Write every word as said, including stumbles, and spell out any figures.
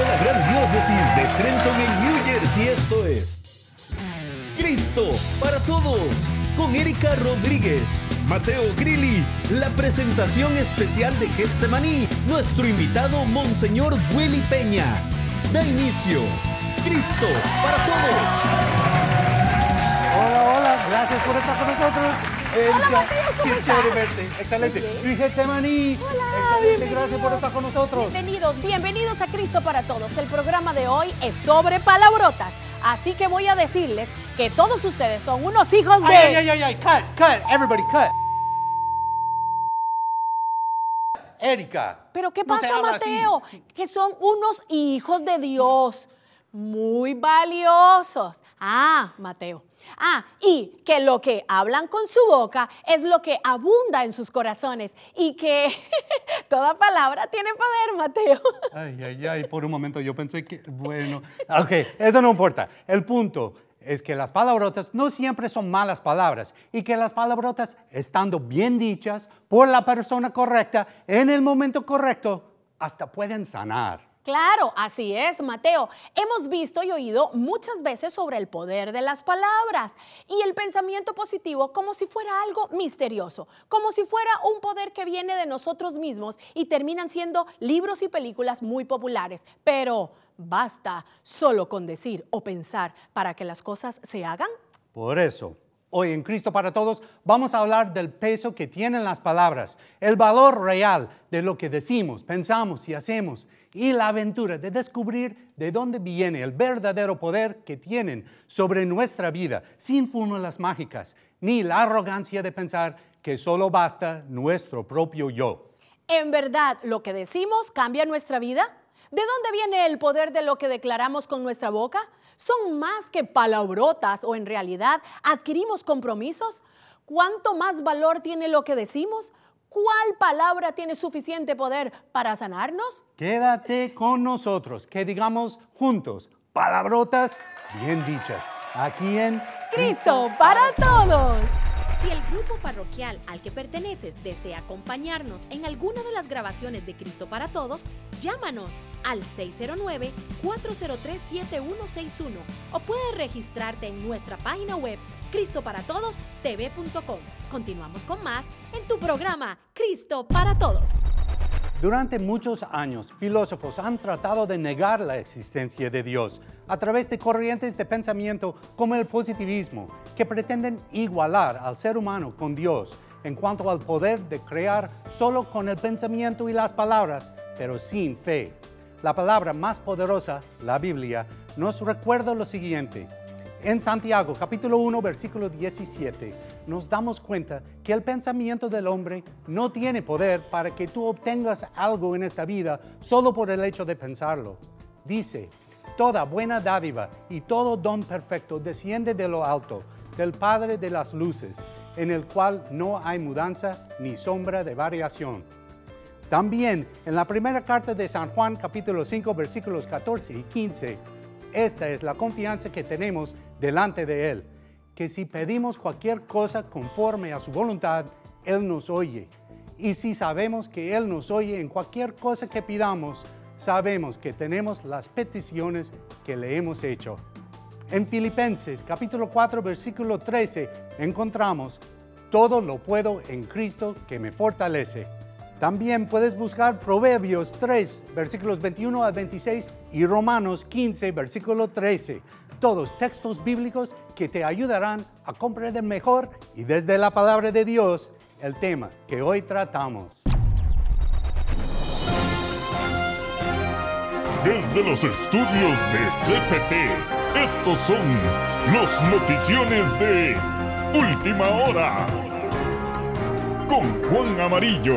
la gran diócesis de Trenton en New Jersey, esto es Cristo para Todos, con Erika Rodríguez, Mateo Grilli, la presentación especial de Getsemaní, nuestro invitado Monseñor Willy Peña. Da inicio, Cristo para Todos. Hola, hola, gracias por estar con nosotros. Hola, Erika, Mateo, ¿cómo qué estás? chévere verte, excelente. Bien. Y Getsemaní, Hola, excelente, bienvenidos. gracias por estar con nosotros. Bienvenidos, bienvenidos a Cristo para Todos. El programa de hoy es sobre palabrotas. Así que voy a decirles que todos ustedes son unos hijos de... Ay, ay, ay, ay, cut, cut, everybody cut. Erika. ¿Pero qué no se pasa, habla así. Mateo? Que son unos hijos de Dios muy valiosos. Ah, Mateo. Ah, y que lo que hablan con su boca es lo que abunda en sus corazones y que toda palabra tiene poder, Mateo. Ay, ay, ay, por un momento yo pensé que, bueno, ok, eso no importa. El punto es que las palabrotas no siempre son malas palabras y que las palabrotas, estando bien dichas por la persona correcta, en el momento correcto, hasta pueden sanar. Claro, así es, Mateo. Hemos visto y oído muchas veces sobre el poder de las palabras y el pensamiento positivo como si fuera algo misterioso, como si fuera un poder que viene de nosotros mismos y terminan siendo libros y películas muy populares. Pero, ¿basta solo con decir o pensar para que las cosas se hagan? Por eso, hoy en Cristo para Todos vamos a hablar del peso que tienen las palabras, el valor real de lo que decimos, pensamos y hacemos, y la aventura de descubrir de dónde viene el verdadero poder que tienen sobre nuestra vida, sin fórmulas mágicas, ni la arrogancia de pensar que solo basta nuestro propio yo. ¿En verdad lo que decimos cambia nuestra vida? ¿De dónde viene el poder de lo que declaramos con nuestra boca? ¿Son más que palabrotas o en realidad adquirimos compromisos? ¿Cuánto más valor tiene lo que decimos? ¿Cuál palabra tiene suficiente poder para sanarnos? Quédate con nosotros, que digamos juntos, palabrotas bien dichas, aquí en Cristo para Todos. Si el grupo parroquial al que perteneces desea acompañarnos en alguna de las grabaciones de Cristo para Todos, llámanos al seis cero nueve, cuatro cero tres, siete uno seis uno o puedes registrarte en nuestra página web cristo para todos t v punto com. Continuamos con más en tu programa Cristo para Todos. Durante muchos años, filósofos han tratado de negar la existencia de Dios a través de corrientes de pensamiento como el positivismo, que pretenden igualar al ser humano con Dios en cuanto al poder de crear solo con el pensamiento y las palabras, pero sin fe. La palabra más poderosa, la Biblia, nos recuerda lo siguiente. En Santiago, capítulo uno, versículo diecisiete, nos damos cuenta que el pensamiento del hombre no tiene poder para que tú obtengas algo en esta vida solo por el hecho de pensarlo. Dice, toda buena dádiva y todo don perfecto desciende de lo alto, del Padre de las luces, en el cual no hay mudanza ni sombra de variación. También en la primera carta de San Juan, capítulo cinco, versículos catorce y quince, esta es la confianza que tenemos delante de Él, que si pedimos cualquier cosa conforme a su voluntad, Él nos oye. Y si sabemos que Él nos oye en cualquier cosa que pidamos, sabemos que tenemos las peticiones que le hemos hecho. En Filipenses capítulo cuatro, versículo trece, encontramos, todo lo puedo en Cristo que me fortalece. También puedes buscar Proverbios tres, versículos veintiuno al veintiséis y Romanos quince, versículo trece. Todos textos bíblicos que te ayudarán a comprender mejor y desde la palabra de Dios el tema que hoy tratamos. Desde los estudios de C P T, estos son los noticiones de Última Hora con Juan Amarillo.